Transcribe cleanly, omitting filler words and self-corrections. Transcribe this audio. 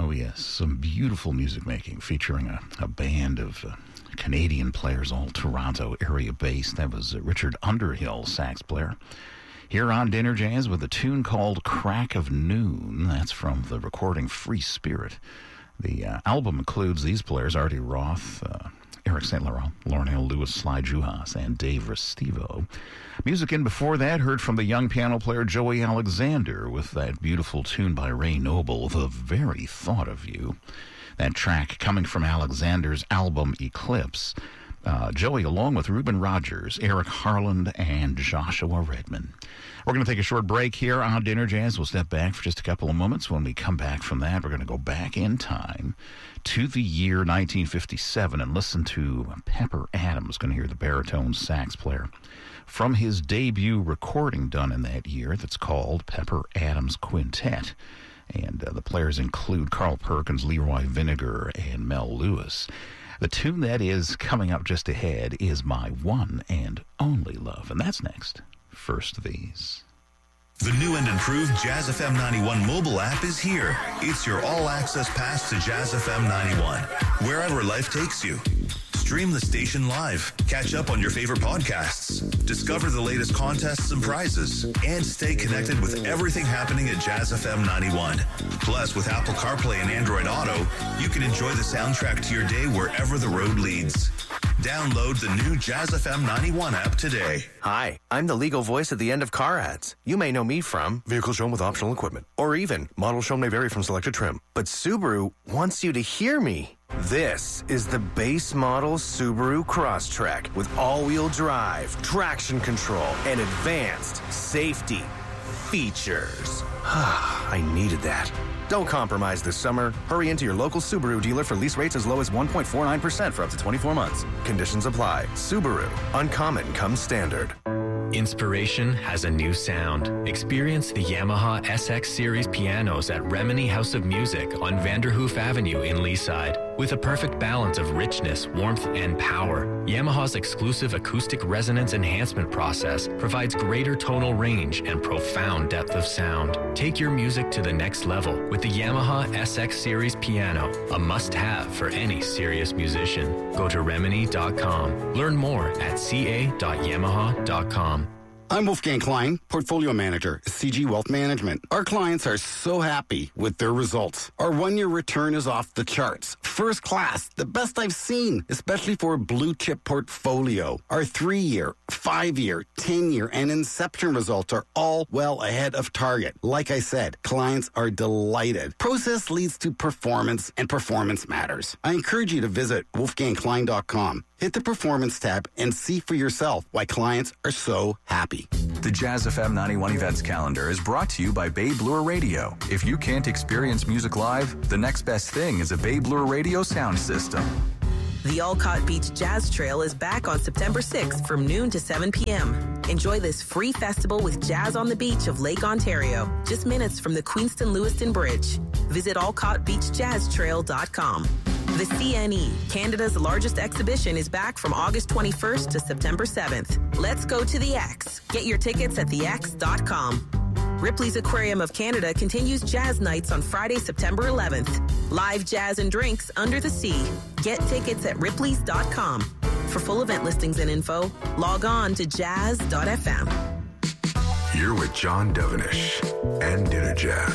Oh, yes. Some beautiful music making featuring a band of Canadian players, all Toronto area based. That was Richard Underhill, sax player. Here on Dinner Jazz with a tune called Crack of Noon. That's from the recording Free Spirit. The album includes these players: Artie Roth, Eric St. Laurent, Lauryn Hill, Louis Sly Juhas, and Dave Restivo. Music in before that heard from the young piano player Joey Alexander with that beautiful tune by Ray Noble, The Very Thought of You. That track coming from Alexander's album Eclipse. Joey, along with Reuben Rogers, Eric Harland, and Joshua Redman. We're going to take a short break here on Dinner Jazz. We'll step back for just a couple of moments. When we come back from that, we're going to go back in time to the year 1957 and listen to Pepper Adams. Going to hear the baritone sax player from his debut recording done in that year that's called Pepper Adams Quintet. And the players include Carl Perkins, Leroy Vinegar, and Mel Lewis. The tune that is coming up just ahead is My One and Only Love, and that's next. First these. The new and improved Jazz FM 91 mobile app is here. It's your all-access pass to Jazz FM 91, wherever life takes you. Stream the station live, catch up on your favorite podcasts, discover the latest contests and prizes, and stay connected with everything happening at Jazz FM 91. Plus, with Apple CarPlay and Android Auto, you can enjoy the soundtrack to your day wherever the road leads. Download the new Jazz FM 91 app today. Hi, I'm the legal voice at the end of car ads. You may know me from vehicle shown with optional equipment, or even model shown may vary from selected trim. But Subaru wants you to hear me. This is the base model Subaru Crosstrek with all-wheel drive, traction control, and advanced safety features. I needed that. Don't compromise this summer. Hurry into your local Subaru dealer for lease rates as low as 1.49% for up to 24 months. Conditions apply. Subaru. Uncommon comes standard. Inspiration has a new sound. Experience the Yamaha SX Series pianos at Remini House of Music on Vanderhoof Avenue in Leaside. With a perfect balance of richness, warmth, and power, Yamaha's exclusive acoustic resonance enhancement process provides greater tonal range and profound depth of sound. Take your music to the next level with the Yamaha SX Series piano, a must-have for any serious musician. Go to Remini.com. Learn more at ca.yamaha.com. I'm Wolfgang Klein, Portfolio Manager, CG Wealth Management. Our clients are so happy with their results. Our one-year return is off the charts. First class, the best I've seen, especially for a blue-chip portfolio. Our 3-year, 5-year, 10-year, and Inception results are all well ahead of target. Like I said, clients are delighted. Process leads to performance, and performance matters. I encourage you to visit wolfgangklein.com. Hit the Performance tab and see for yourself why clients are so happy. The Jazz FM 91 events calendar is brought to you by Bay Bloor Radio. If you can't experience music live, the next best thing is a Bay Bloor Radio sound system. The Olcott Beach Jazz Trail is back on September 6th from noon to 7 p.m. Enjoy this free festival with jazz on the beach of Lake Ontario, just minutes from the Queenston-Lewiston Bridge. Visit olcottbeachjazztrail.com. The CNE, Canada's largest exhibition, is back from August 21st to September 7th. Let's go to the X. Get your tickets at thex.com. Ripley's Aquarium of Canada continues jazz nights on Friday, September 11th. Live jazz and drinks under the sea. Get tickets at ripleys.com. For full event listings and info, log on to jazz.fm. You're with John Devenish and Dinner Jazz.